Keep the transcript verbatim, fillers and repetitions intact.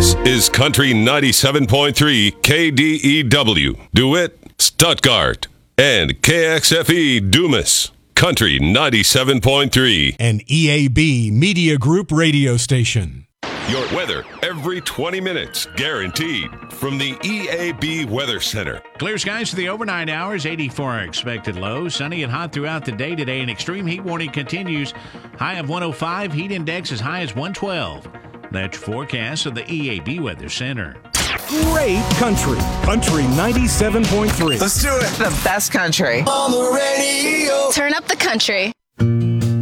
This is Country ninety-seven point three K D E W, DeWitt, Stuttgart, and K X F E Dumas. Country ninety-seven point three. An E A B Media Group radio station. Your weather every twenty minutes, guaranteed. From the E A B Weather Center. Clear skies for the overnight hours, eighty-four are expected low. Sunny and hot throughout the day today. An extreme heat warning continues. High of one oh five, heat index as high as one twelve. That's your forecast of the E A B Weather Center. Great country. Country ninety-seven point three. Let's do it. The best country. On the radio. Turn up the country.